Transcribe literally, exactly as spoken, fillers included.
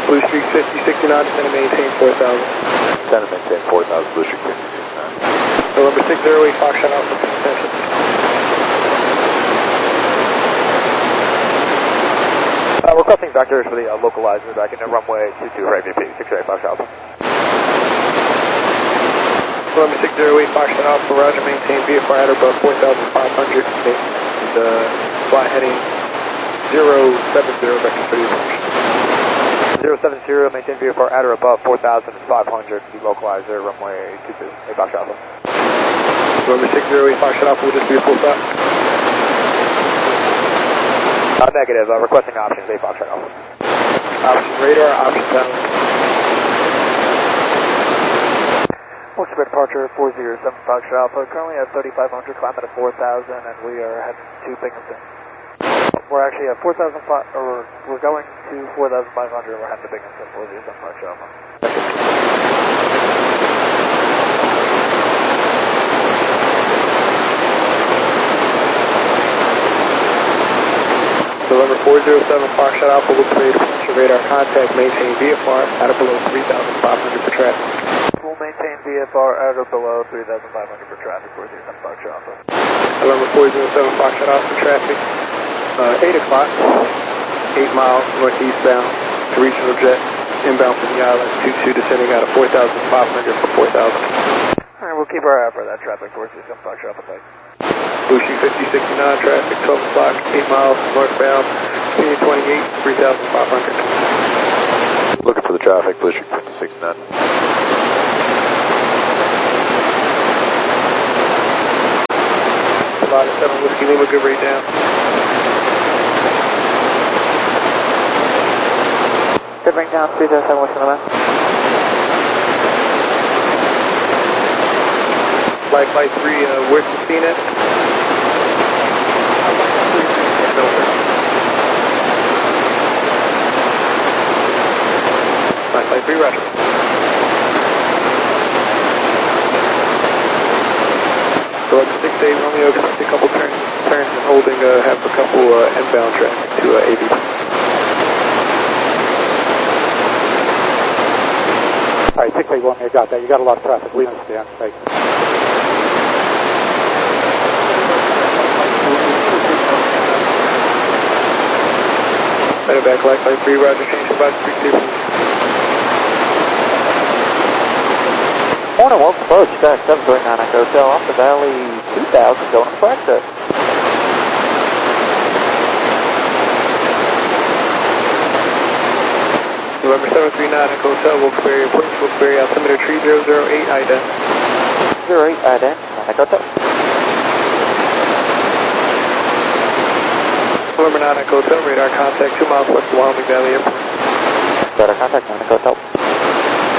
Blue Streak fifty sixty-nine, descend and maintain four thousand. Descend and maintain four thousand, Blue Streak fifty sixty-nine. November six zero eight, Foxtrot Alpha, attention. Uh, requesting vectors for the uh, localizer back in the runway two two, right, V P, six zero eight, Foxtrot Alpha. November six zero eight, Foxtrot Alpha, roger, maintain V F R at or above four thousand five hundred, and uh, fly heading zero seven zero, vector for the approach. zero seven zero, maintain V F R at or above four thousand five hundred, the localizer, runway two two, eight Foxtrot Alpha. November six zero eight, Foxtrot Alpha, will this be a full stop? Uh, negative, uh, requesting options, eight Foxtrot Alpha. Option radar, option down. We'll expect departure four zero seven Foxtrot Alpha, currently at thirty-five hundred, climb at four thousand, and we are heading to Binghamton. We're actually at four thousand five, or we're going to four thousand five hundred, we're heading to Binghamton, four zero seven Foxtrot Alpha. November four zero seven, Foxtrot Alpha, looks ready to approach your radar contact, maintain V F R at or below three thousand five hundred for traffic. We'll maintain V F R at or below three thousand five hundred for traffic, four zero seven Foxtrot Alpha. November four zero seven, Foxtrot Alpha, traffic, uh, eight o'clock, eight miles northeast bound to regional jet, inbound from the island, two two, descending out of four thousand five hundred for four thousand. Alright, we'll keep our eye for that traffic, four zero seven Foxtrot Alpha. Blue Streak fifty sixty-nine, traffic, twelve o'clock, eight miles northbound, Union twenty-eight, three thousand five hundred. Looking for the traffic, Blue Streak fifty sixty-nine. Nevada seven, Whiskey Lima, good rate down. Good ring down, three zero seven, Whiskey Lima. Flight Flight three, uh, where's the scene at? Flight Flight three, roger. So at six eight Romeo, expect a couple turns, turns and holding, uh, have a couple uh, inbound traffic to uh, A V P. Alright, six eight Romeo, got that. You got a lot of traffic, we understand. Thanks. Better back, Flight Flight three, roger, change about three two. Morning, welcome approach, Stack seven three nine Echo Hotel, off the Valley two thousand, going to practice. November seven three nine Echo Hotel, Wilkes-Barre approach, Wilkes-Barre altimeter three zero zero eight, I D E N. zero eight, I D E N, Echo Hotel. November nine Echo Hotel, radar contact two miles west of Wyoming Valley Airport. Radar contact, nine Echo Hotel.